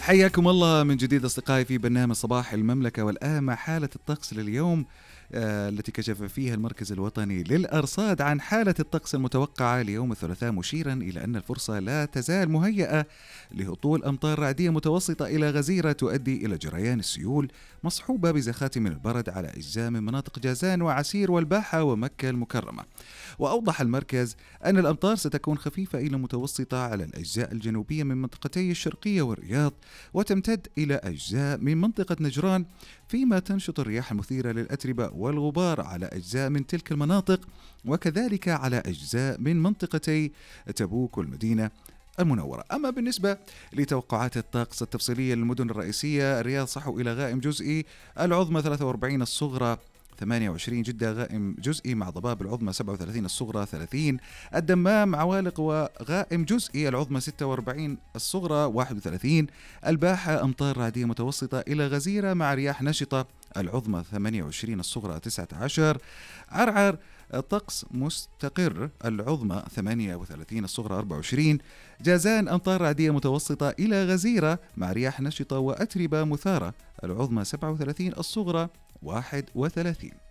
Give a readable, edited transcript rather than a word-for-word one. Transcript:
حياكم الله من جديد أصدقائي في برنامج صباح المملكة. والآن مع حالة الطقس لليوم التي كشف فيها المركز الوطني للأرصاد عن حالة الطقس المتوقعة ليوم الثلاثاء، مشيرا إلى أن الفرصة لا تزال مهيئة لهطول أمطار رعدية متوسطة إلى غزيرة تؤدي إلى جريان السيول، مصحوبة بزخات من البرد على أجزاء من مناطق جازان وعسير والباحة ومكة المكرمة. وأوضح المركز أن الأمطار ستكون خفيفة إلى متوسطة على الأجزاء الجنوبية من منطقتي الشرقية والرياض، وتمتد إلى أجزاء من منطقة نجران، فيما تنشط الرياح المثيرة للأتربة والغبار على أجزاء من تلك المناطق، وكذلك على أجزاء من منطقتي تبوك والمدينة المنورة. أما بالنسبة لتوقعات الطقس التفصيلية للمدن الرئيسية: الرياض صحو إلى غائم جزئي، العظمى 43، الصغرى 28، جدة غائم جزئي مع ضباب، العظمى 37، الصغرى 30، الدمام عوالق وغائم جزئي، العظمى 46، الصغرى 31، الباحة أمطار رعدية متوسطة إلى غزيرة مع رياح نشطة، العظمى 28، الصغرى 19، عرعر طقس مستقر، العظمى 38، الصغرى 24، جازان أمطار رعدية متوسطة إلى غزيرة مع رياح نشطة وأتربة مثارة، العظمى 37، الصغرى 31.